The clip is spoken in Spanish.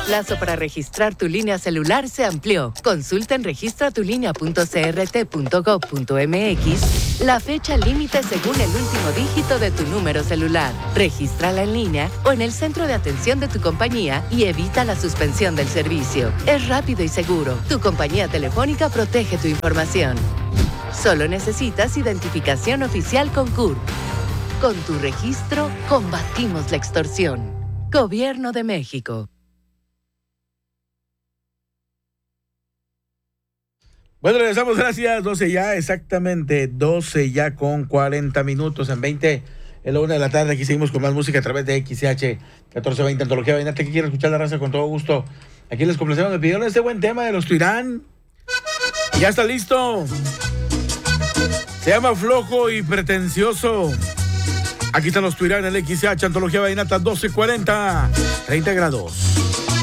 plazo para registrar tu línea celular se amplió. Consulta en registratulinea.crt.gov.mx la fecha límite según el último dígito de tu número celular. Regístrala en línea o en el centro de atención de tu compañía y evita la suspensión del servicio. Es rápido y seguro. Tu compañía telefónica protege tu información. Solo necesitas identificación oficial con CURP. Con tu registro, combatimos la extorsión. Gobierno de México. Bueno, regresamos, gracias. 12 ya, exactamente 12 ya con 40 minutos. En 20, en la 1 de la tarde, aquí seguimos con más música a través de XCH 1420, Antología Vallenata. ¿Qué quiere escuchar la raza? Con todo gusto. Aquí les complacemos, me pidieron este buen tema de los Tuirán. Ya está listo. Se llama Flojo y Pretencioso. Aquí están los Tuirán en el XCH, Antología Vallenata 1240, 30 grados.